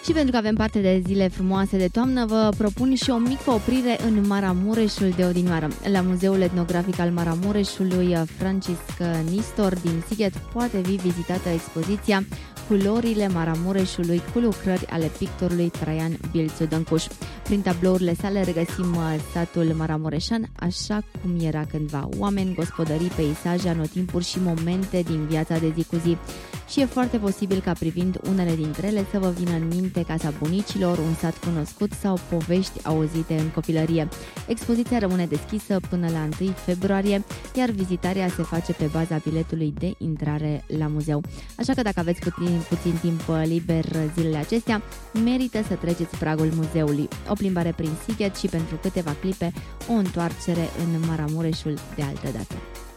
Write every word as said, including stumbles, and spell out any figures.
Și pentru că avem parte de zile frumoase de toamnă, vă propun și o mică oprire în Maramureșul de odinioară. La Muzeul Etnografic al Maramureșului Francisc Nistor din Sighet poate fi vizitată expoziția Culorile Maramureșului cu lucrări ale pictorului Traian Bilțu Dâncuș. Prin tablourile sale regăsim satul maramureșan așa cum era cândva. Oameni, gospodării, peisaje, anotimpuri și momente din viața de zi cu zi. Și e foarte posibil ca privind unele dintre ele să vă vină în minte casa bunicilor, un sat cunoscut sau povești auzite în copilărie. Expoziția rămâne deschisă până la întâi februarie, iar vizitarea se face pe baza biletului de intrare la muzeu. Așa că dacă aveți puțin, puțin timp liber zilele acestea, merită să treceți pragul muzeului. O plimbare prin Sighet și pentru câteva clipe o întoarcere în Maramureșul de altă dată.